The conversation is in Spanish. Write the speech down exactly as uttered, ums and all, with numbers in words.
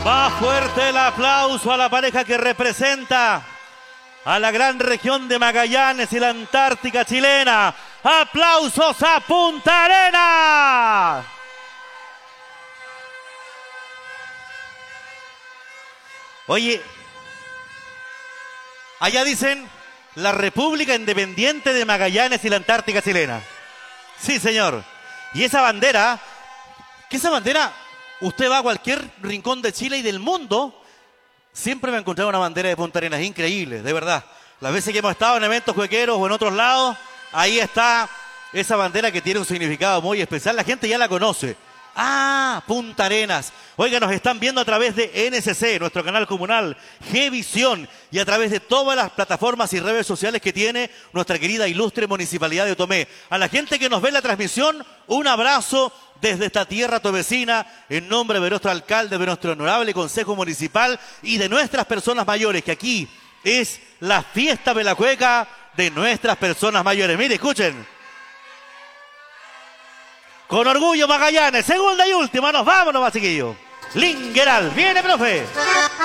Va fuerte el aplauso a la pareja que representa a la gran región de Magallanes y la Antártica chilena. ¡Aplausos a Punta Arenas! Oye, allá dicen la República Independiente de Magallanes y la Antártica chilena. Sí, señor. Y esa bandera, que esa bandera, usted va a cualquier rincón de Chile y del mundo, siempre me he encontrado una bandera de Punta Arenas, increíble, de verdad. Las veces que hemos estado en eventos juegueros o en otros lados, ahí está esa bandera que tiene un significado muy especial. La gente ya la conoce. Ah, Punta Arenas. Oiga, nos están viendo a través de N S C, nuestro canal comunal, G-Visión, y a través de todas las plataformas y redes sociales que tiene nuestra querida ilustre Municipalidad de Otomé. A la gente que nos ve en la transmisión, un abrazo desde esta tierra tomecina, en nombre de nuestro alcalde, de nuestro honorable Consejo Municipal y de nuestras personas mayores, que aquí es la fiesta velacueca de nuestras personas mayores. Mire, escuchen. Con orgullo Magallanes, segunda y última, nos vamos nomás, chiquillos. Lingeral, viene, profe.